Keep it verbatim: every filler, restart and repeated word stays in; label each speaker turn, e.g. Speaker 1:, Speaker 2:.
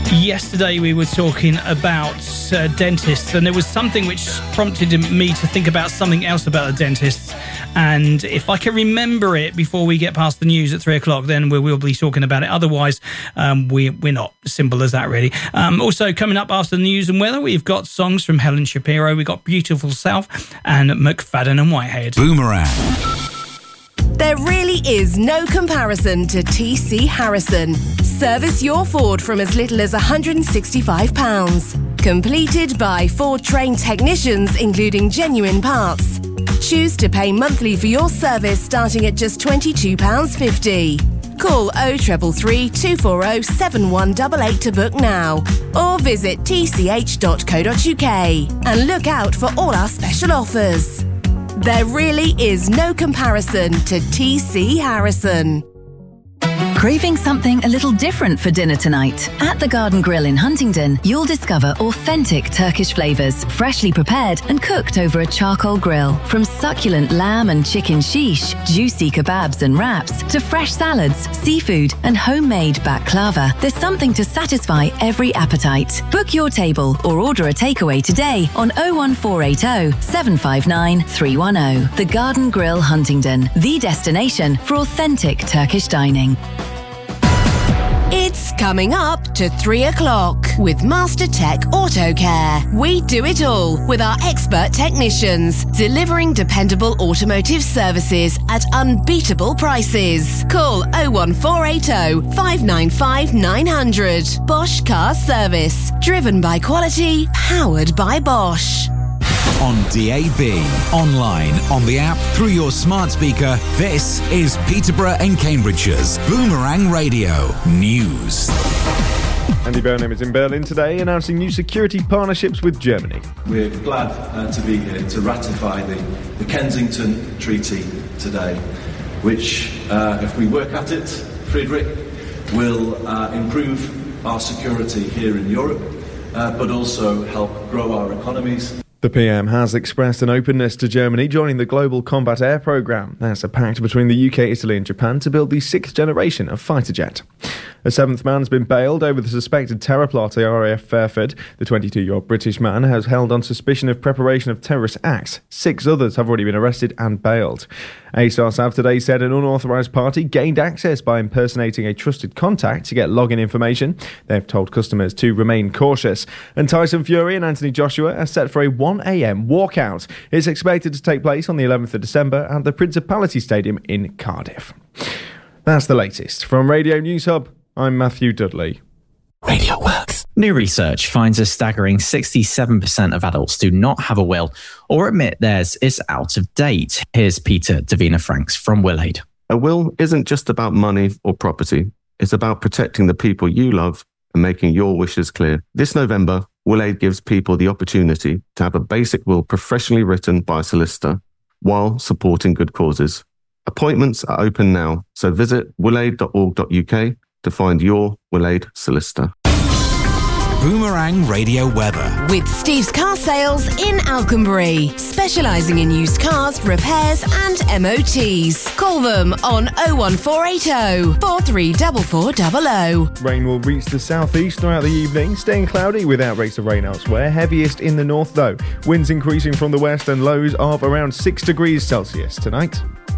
Speaker 1: Yesterday we were talking about uh, dentists, and there was something which prompted me to think about something else about the dentists. And if I can remember it before we get past the news at three o'clock, then we will be talking about it. Otherwise, um, we, we're not. Simple as that, really. Um, also, coming up after the news and weather, we've got songs from Helen Shapiro. We've got Beautiful South and McFadden and Whitehead.
Speaker 2: Boomerang.
Speaker 3: There really is no comparison to T C Harrison. Service your Ford from as little as one hundred sixty-five pounds. Completed by Ford-trained technicians, including genuine parts. Choose to pay monthly for your service starting at just twenty-two pounds fifty. Call oh three three, two four oh, seven one eight eight to book now. Or visit t c h dot co dot u k and look out for all our special offers. There really is no comparison to T C Harrison.
Speaker 4: Craving something a little different for dinner tonight? At the Garden Grill in Huntingdon, you'll discover authentic Turkish flavours, freshly prepared and cooked over a charcoal grill. From succulent lamb and chicken shish, juicy kebabs and wraps, to fresh salads, seafood and homemade baklava, there's something to satisfy every appetite. Book your table or order a takeaway today on oh one four eight oh, seven five nine, three one oh. The Garden Grill Huntingdon, the destination for authentic Turkish dining.
Speaker 3: It's coming up to three o'clock with Master Tech Auto Care. We do it all with our expert technicians, delivering dependable automotive services at unbeatable prices. Call oh one four eight oh, five nine five, nine hundred. Bosch Car Service. Driven by quality, powered by Bosch.
Speaker 2: On D A B, online, on the app, through your smart speaker, this is Peterborough and Cambridgeshire's Boomerang Radio News.
Speaker 5: Andy Burnham is in Berlin today, announcing new security partnerships with Germany.
Speaker 6: We're glad uh, to be here to ratify the, the Kensington Treaty today, which, uh, if we work at it, Friedrich, will uh, improve our security here in Europe, uh, but also help grow our economies.
Speaker 5: The P M has expressed an openness to Germany joining the Global Combat Air Programme. That's a pact between the U K, Italy and Japan to build the sixth generation of fighter jet. A seventh man's been bailed over the suspected terror plot at R A F Fairford. The twenty-two-year-old British man has held on suspicion of preparation of terrorist acts. Six others have already been arrested and bailed. A S A R Sav today said an unauthorised party gained access by impersonating a trusted contact to get login information. They've told customers to remain cautious. And Tyson Fury and Anthony Joshua are set for a one a.m. walkout. It's expected to take place on the eleventh of December at the Principality Stadium in Cardiff. That's the latest. From Radio News Hub, I'm Matthew Dudley.
Speaker 7: Radio Works. New research finds a staggering sixty-seven percent of adults do not have a will or admit theirs is out of date. Here's Peter Davina-Franks from Will-Aid.
Speaker 8: A will isn't just about money or property. It's about protecting the people you love and making your wishes clear. This November, Will-Aid gives people the opportunity to have a basic will professionally written by a solicitor while supporting good causes. Appointments are open now, so visit will aid dot org dot u k to find your Will-Aid solicitor.
Speaker 2: Boomerang Radio Weather.
Speaker 3: With Steve's Car Sales in Alconbury, specialising in used cars, repairs and M O Ts. Call them on oh one four eight oh, four three four four double oh.
Speaker 5: Rain will reach the southeast throughout the evening, staying cloudy without rates of rain elsewhere. Heaviest in the north though. Winds increasing from the west and lows of around six degrees Celsius tonight.